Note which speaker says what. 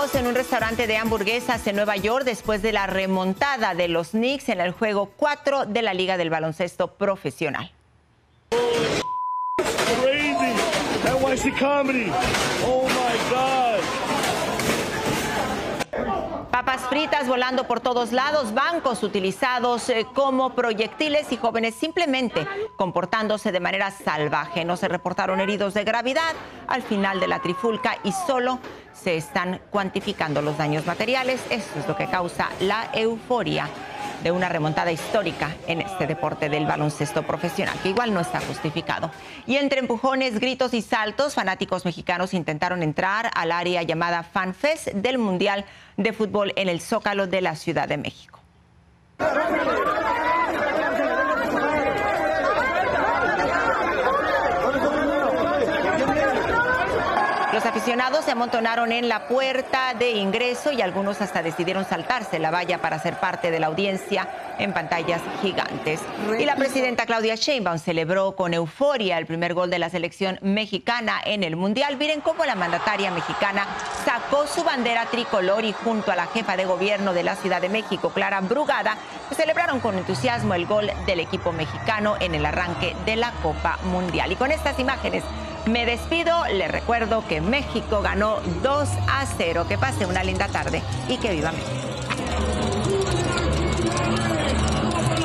Speaker 1: caos en un restaurante de hamburguesas en Nueva York después de la remontada de los Knicks en el juego 4 de la Liga del Baloncesto Profesional.
Speaker 2: Crazy. NYC Comedy. Oh my God.
Speaker 1: Papas fritas volando por todos lados, bancos utilizados como proyectiles y jóvenes simplemente comportándose de manera salvaje. No se reportaron heridos de gravedad al final de la trifulca y solo se están cuantificando los daños materiales. Esto es lo que causa la euforia de una remontada histórica en este deporte del baloncesto profesional, que igual no está justificado. Y entre empujones, gritos y saltos, fanáticos mexicanos intentaron entrar al área llamada Fan Fest del Mundial de Fútbol en el Zócalo de la Ciudad de México. Los aficionados se amontonaron en la puerta de ingreso y algunos hasta decidieron saltarse la valla para ser parte de la audiencia en pantallas gigantes. Y la presidenta Claudia Sheinbaum celebró con euforia el primer gol de la selección mexicana en el Mundial. Miren cómo la mandataria mexicana sacó su bandera tricolor y junto a la jefa de gobierno de la Ciudad de México, Clara Brugada, celebraron con entusiasmo el gol del equipo mexicano en el arranque de la Copa Mundial. Y con estas imágenes me despido. Les recuerdo que México ganó 2-0. Que pase una linda tarde y que viva México.